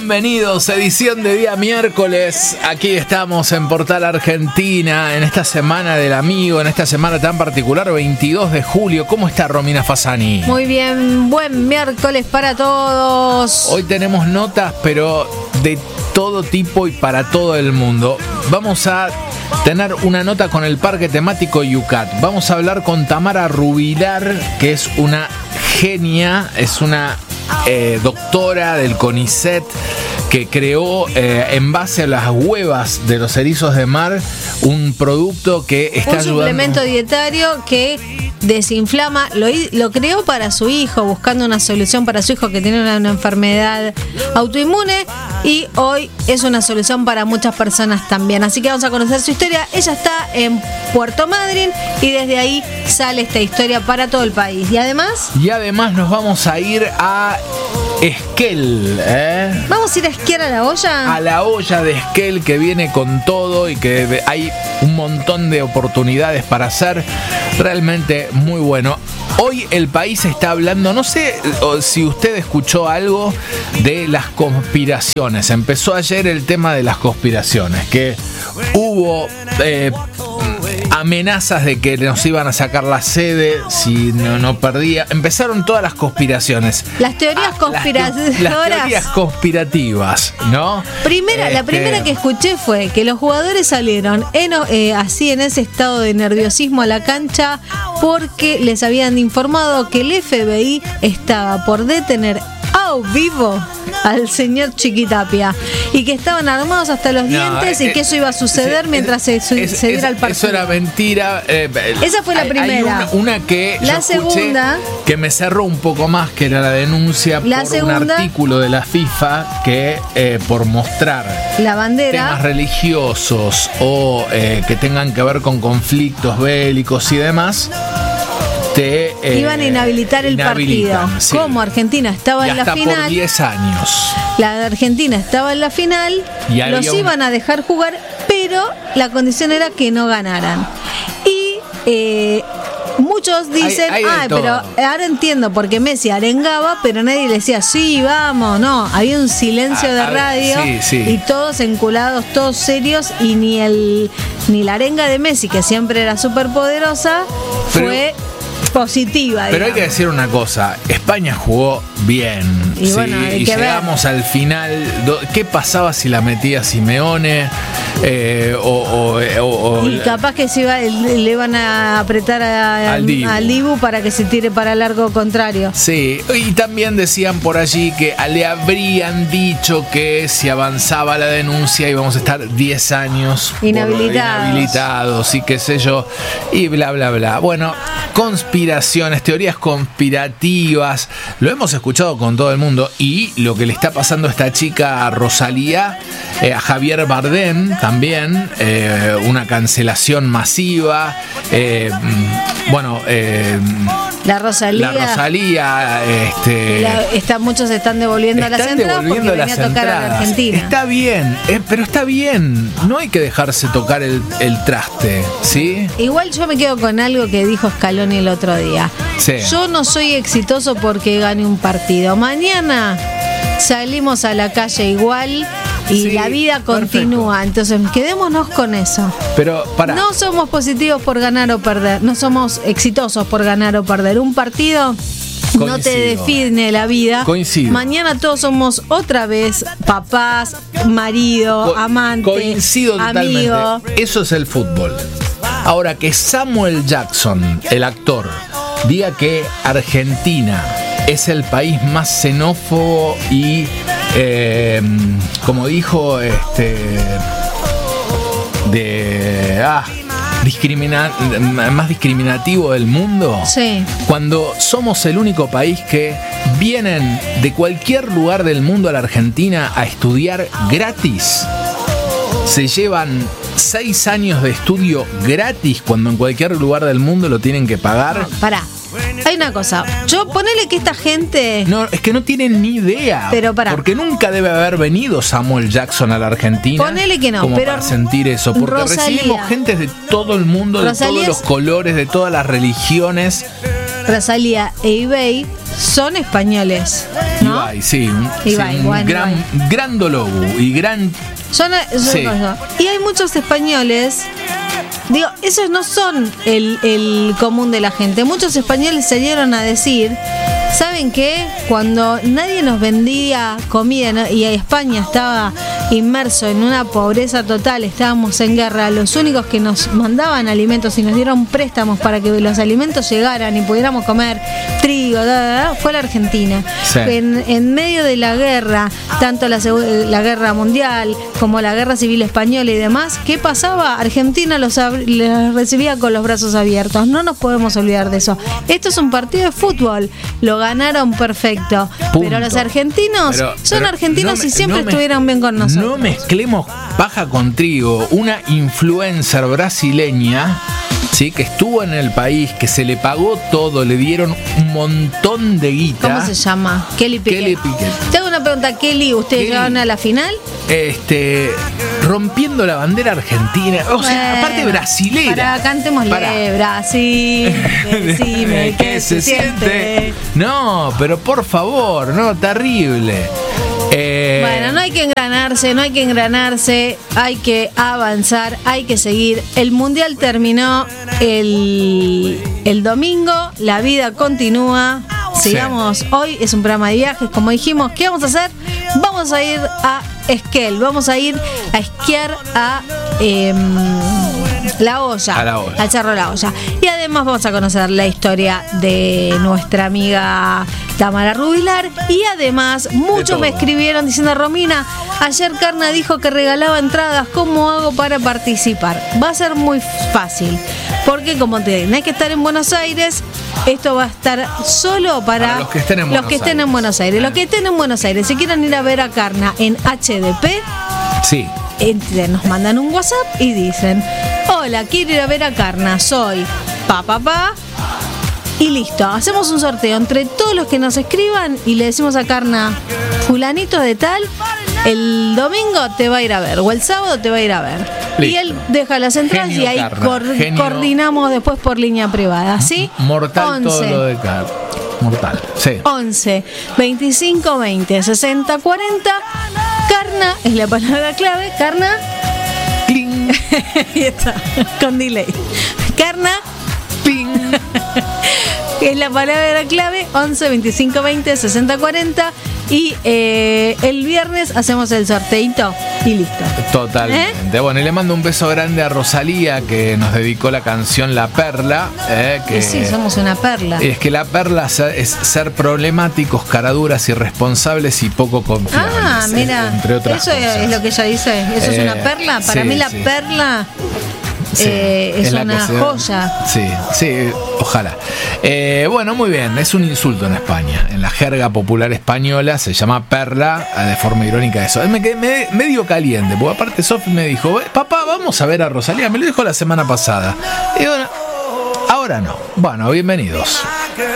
Bienvenidos, edición de día miércoles. Aquí estamos en Portal Argentina, en esta semana del amigo, en esta semana tan particular, 22 de julio. ¿Cómo está Romina Fasani? Muy bien, buen miércoles para todos. Hoy tenemos notas, pero de todo tipo y para todo el mundo. Vamos a tener una nota con el parque temático Yucat. Vamos a hablar con Tamara Rubilar, que es una genia, es una doctora del CONICET, que creó en base a las huevas de los erizos de mar un producto que está ayudando. Un suplemento dietario que desinflama, lo creó para su hijo, buscando una solución para su hijo que tiene una enfermedad autoinmune, y hoy es una solución para muchas personas también. Así que vamos a conocer su historia. Ella está en Puerto Madryn y desde ahí sale esta historia para todo el país. Y además nos vamos a ir a Esquel, ¿Vamos a ir a esquiar a la olla? A la olla de Esquel, que viene con todo y que hay un montón de oportunidades para hacer. Realmente muy bueno. Hoy el país está hablando, no sé si usted escuchó algo de las conspiraciones. Empezó ayer el tema de las conspiraciones, que hubo amenazas de que nos iban a sacar la sede si no perdía. Empezaron todas las conspiraciones. Las teorías conspirativas. Las teorías conspirativas, ¿no? La primera que escuché fue que los jugadores salieron así en ese estado de nerviosismo a la cancha porque les habían informado que el FBI estaba por detener vivo al señor Chiquitapia y que estaban armados hasta los dientes y que eso iba a suceder mientras se diera el partido. Eso era mentira. Esa fue la primera. Hay una que la yo escuché segunda, que me cerró un poco más, que era la denuncia por un artículo de la FIFA que por mostrar la bandera, temas religiosos o que tengan que ver con conflictos bélicos y demás, iban a inhabilitar el partido. Sí. Como Argentina estaba en la final. Por 10 años. La de Argentina estaba en la final. Los iban a dejar jugar, pero la condición era que no ganaran. Y muchos dicen, pero ahora entiendo porque Messi arengaba, pero nadie le decía, sí, vamos, no. Había un silencio de radio y todos enculados, todos serios, y ni la arenga de Messi, que siempre era súper poderosa, fue positiva, digamos. Pero hay que decir una cosa, España jugó bien, y llegamos al final. ¿Qué pasaba si la metía Simeone? Y capaz que le iban a apretar al Dibu para que se tire para el largo contrario. Sí, y también decían por allí que le habrían dicho que si avanzaba la denuncia íbamos a estar 10 años inhabilitados y qué sé yo, y bla bla bla. Bueno, conspiraciones, teorías conspirativas, lo hemos escuchado con todo el mundo. Y lo que le está pasando a esta chica, a Rosalía, a Javier Bardem también, una cancelación masiva. La Rosalía, muchos están devolviendo las entradas porque venía a tocar a la Argentina. Está bien, pero está bien. No hay que dejarse tocar el traste, ¿sí? Igual yo me quedo con algo que dijo Scaloni el otro día. Sí. Yo no soy exitoso porque gane un partido. Mañana salimos a la calle igual y la vida continúa. Perfecto. Entonces quedémonos con eso. Pero no somos positivos por ganar o perder. No somos exitosos por ganar o perder. Un partido no te define la vida. Coincido. Mañana todos somos otra vez papás, marido, amante, coincido totalmente. Amigo. Eso es el fútbol. Ahora, que Samuel Jackson, el actor, diga que Argentina es el país más xenófobo y como dijo más discriminativo del mundo. Sí. Cuando somos el único país que vienen de cualquier lugar del mundo a la Argentina a estudiar gratis. Se llevan 6 años de estudio gratis cuando en cualquier lugar del mundo lo tienen que pagar. Pará. Hay una cosa, ponele que esta gente... No, es que no tienen ni idea. Pero porque nunca debe haber venido Samuel Jackson a la Argentina. Ponele que no, como pero para sentir eso. Porque recibimos gente de todo el mundo, de todos los colores, de todas las religiones. Rosalía e Ibai son españoles, ¿no? Ibai, sí, un gran Dologu y gran... Sí. Y hay muchos españoles, digo, esos no son el común de la gente. Muchos españoles salieron a decir, ¿saben qué? Cuando nadie nos vendía comida, ¿no? Y España estaba inmerso en una pobreza total, estábamos en guerra, los únicos que nos mandaban alimentos y nos dieron préstamos para que los alimentos llegaran y pudiéramos comer trigo, fue la Argentina. Sí. En medio de la guerra, tanto la guerra mundial como la guerra civil española y demás, ¿qué pasaba? Argentina los recibía con los brazos abiertos. No nos podemos olvidar de eso. Esto es un partido de fútbol, lo ganaron perfecto. Punto. Pero los argentinos son argentinos y siempre estuvieron bien con nosotros. No mezclemos paja con trigo. Una influencer brasileña, sí, que estuvo en el país, que se le pagó todo, le dieron un montón de guita. ¿Cómo se llama? Kelly Piquet. Te hago una pregunta, Kelly, ¿ustedes llegaron a la final? Rompiendo la bandera argentina, o sea, aparte brasilera. Cantémosle, Brasil, decime qué se siente. No, pero por favor, no, terrible. Bueno, no hay que engranarse, hay que avanzar, hay que seguir. El mundial terminó el domingo, la vida continúa. Sigamos, sí. Hoy es un programa de viajes, como dijimos. ¿Qué vamos a hacer? Vamos a ir a Esquel, vamos a ir a esquiar a La Hoya, al Cerro La Hoya. Y además vamos a conocer la historia de nuestra amiga Tamara Rubilar. Y además muchos me escribieron diciendo, Romina, ayer Carna dijo que regalaba entradas, ¿cómo hago para participar? Va a ser muy fácil, porque como te digo, hay que estar en Buenos Aires. Esto va a estar solo para los que estén en Buenos Aires. Los que estén en Buenos Aires, si quieren ir a ver a Carna en HDP, sí, nos mandan un WhatsApp y dicen, hola, quiero ir a ver a Carna, soy papá. Y listo, hacemos un sorteo entre todos los que nos escriban y le decimos a Carna, fulanito de tal, el domingo te va a ir a ver, o el sábado te va a ir a ver. Listo. Y él deja las entradas. Genio, y ahí coordinamos después por línea privada, ¿sí? Mortal 11. Todo lo de Carna. Mortal, sí. 11 25 20 60 40. Carna es la palabra clave. Carna. Cling. Ahí está, con delay. Carna. Ping. Es la palabra clave. 11 25 20 60 40. Y el viernes hacemos el sorteito y listo. Totalmente. Bueno, y le mando un beso grande a Rosalía, que nos dedicó la canción La Perla. Que sí, somos una perla. Es que la perla es ser problemáticos, caraduras, irresponsables y poco confiables. Ah, mira, entre otras eso cosas. Es lo que ella dice. Eso es una perla. Para mí la perla... Sí, es una joya. Sí, ojalá. Bueno, muy bien, es un insulto en España. En la jerga popular española se llama perla, de forma irónica eso. Me quedé medio caliente, porque aparte Sofi me dijo, papá, vamos a ver a Rosalía. Me lo dijo la semana pasada. Y bueno, ahora no. Bueno, bienvenidos.